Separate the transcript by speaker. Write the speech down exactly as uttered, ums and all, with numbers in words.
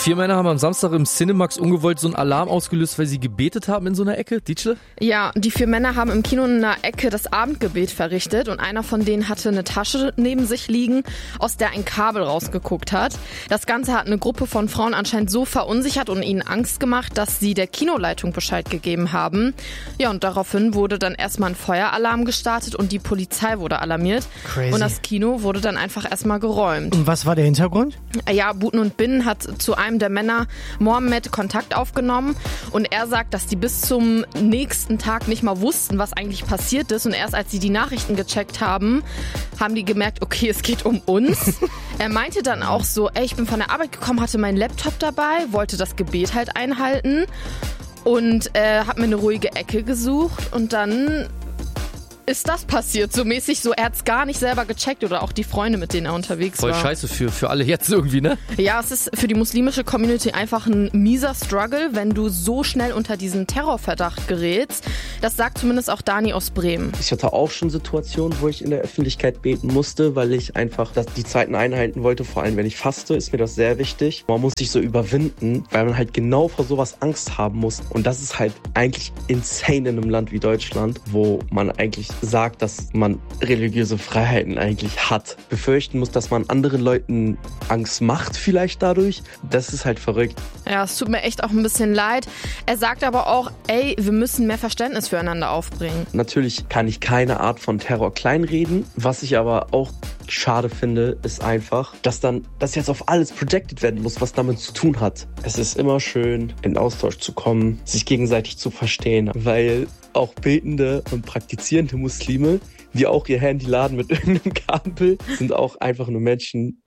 Speaker 1: Vier Männer haben am Samstag im Cinemax ungewollt so einen Alarm ausgelöst, weil sie gebetet haben in so einer Ecke. Dietschle?
Speaker 2: Ja, die vier Männer haben im Kino in einer Ecke das Abendgebet verrichtet und einer von denen hatte eine Tasche neben sich liegen, aus der ein Kabel rausgeguckt hat. Das Ganze hat eine Gruppe von Frauen anscheinend so verunsichert und ihnen Angst gemacht, dass sie der Kinoleitung Bescheid gegeben haben. Ja, und daraufhin wurde dann erstmal ein Feueralarm gestartet und die Polizei wurde alarmiert.
Speaker 3: Crazy.
Speaker 2: Und das Kino wurde dann einfach erstmal geräumt.
Speaker 3: Und was war der Hintergrund?
Speaker 2: Ja, Buten und Bin hat zu einem der Männer, Mohammed, Kontakt aufgenommen und er sagt, dass die bis zum nächsten Tag nicht mal wussten, was eigentlich passiert ist und erst als sie die Nachrichten gecheckt haben, haben die gemerkt, okay, es geht um uns. Er meinte dann auch so, ey, ich bin von der Arbeit gekommen, hatte meinen Laptop dabei, wollte das Gebet halt einhalten und äh, hab mir eine ruhige Ecke gesucht und dann ist das passiert, so mäßig, so er hat's gar nicht selber gecheckt oder auch die Freunde, mit denen er unterwegs
Speaker 1: Voll
Speaker 2: war.
Speaker 1: Voll scheiße für, für alle jetzt irgendwie, ne?
Speaker 2: Ja, es ist für die muslimische Community einfach ein mieser Struggle, wenn du so schnell unter diesen Terrorverdacht gerätst. Das sagt zumindest auch Dani aus Bremen.
Speaker 4: Ich hatte auch schon Situationen, wo ich in der Öffentlichkeit beten musste, weil ich einfach das, die Zeiten einhalten wollte. Vor allem, wenn ich faste, ist mir das sehr wichtig. Man muss sich so überwinden, weil man halt genau vor sowas Angst haben muss. Und das ist halt eigentlich insane in einem Land wie Deutschland, wo man eigentlich sagt, dass man religiöse Freiheiten eigentlich hat. Befürchten muss, dass man anderen Leuten Angst macht vielleicht dadurch. Das ist halt verrückt.
Speaker 2: Ja, es tut mir echt auch ein bisschen leid. Er sagt aber auch, ey, wir müssen mehr Verständnis füreinander aufbringen.
Speaker 4: Natürlich kann ich keine Art von Terror kleinreden. Was ich aber auch schade finde, ist einfach, dass dann das jetzt auf alles projected werden muss, was damit zu tun hat. Es ist immer schön, in Austausch zu kommen, sich gegenseitig zu verstehen, weil auch betende und praktizierende Muslime, die auch ihr Handy laden mit irgendeinem Kabel, sind auch einfach nur Menschen